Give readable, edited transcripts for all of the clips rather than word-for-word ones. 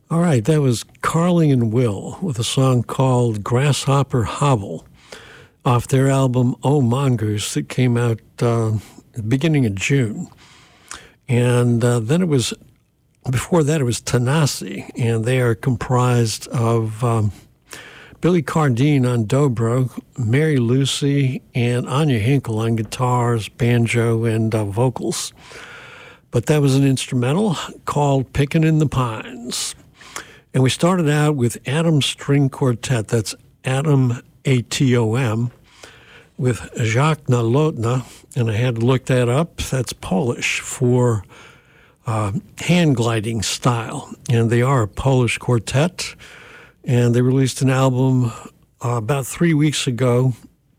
All right, that was Carly and Will with a song called Grasshopper Hobble off their album Oh Mongoose that came out at the beginning of June. And then it was, before that, it was Tanasi, and they are comprised of Billy Cardine on dobro, Mary Lucy, and Anya Hinkle on guitars, banjo, and vocals. But that was an instrumental called Pickin' in the Pines. And we started out with Atom String Quartet. That's Atom, A-T-O-M, with Jacques Nalotna. And I had to look that up. That's Polish for hand gliding style. And they are a Polish quartet. And they released an album about 3 weeks ago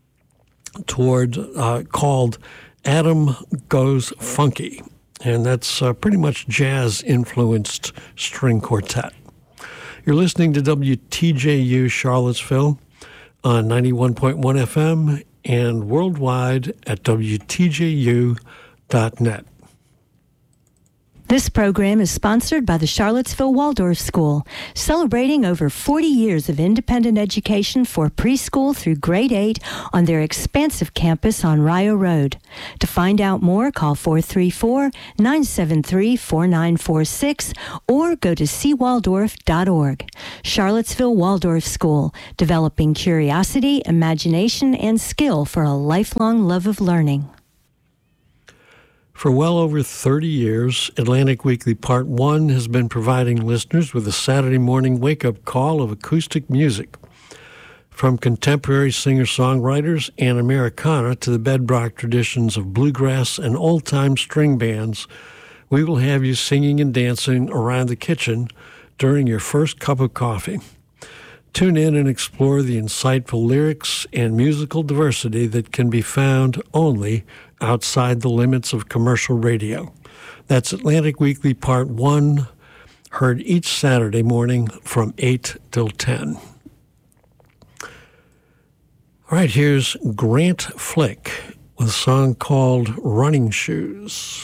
called Atom Goes Funky. And that's pretty much jazz-influenced string quartet. You're listening to WTJU Charlottesville on 91.1 FM and worldwide at WTJU.net. This program is sponsored by the Charlottesville Waldorf School, celebrating over 40 years of independent education for preschool through grade 8 on their expansive campus on Rio Road. To find out more, call 434-973-4946 or go to cwaldorf.org. Charlottesville Waldorf School, developing curiosity, imagination, and skill for a lifelong love of learning. For well over 30 years, Atlantic Weekly Part 1 has been providing listeners with a Saturday morning wake-up call of acoustic music. From contemporary singer-songwriters and Americana to the bedrock traditions of bluegrass and old-time string bands, we will have you singing and dancing around the kitchen during your first cup of coffee. Tune in and explore the insightful lyrics and musical diversity that can be found only outside the limits of commercial radio. That's Atlantic Weekly Part 1, heard each Saturday morning from 8 till 10. All right, here's Grant Flick with a song called Running Shoes.